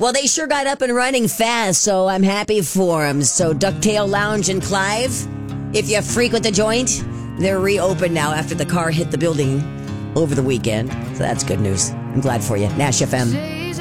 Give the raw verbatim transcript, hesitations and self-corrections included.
Well, they sure got up and running fast, so I'm happy for them. So Ducktail Lounge in Clive, if you frequent the joint, they're reopened now after the car hit the building over the weekend. So that's good news. I'm glad for you. Nash F M.